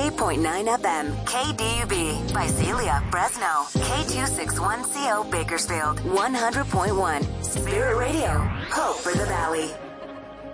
98.9 FM, KDUB, Visalia, Fresno, K261CO, Bakersfield, 100.1, Spirit Radio, Hope for the Valley.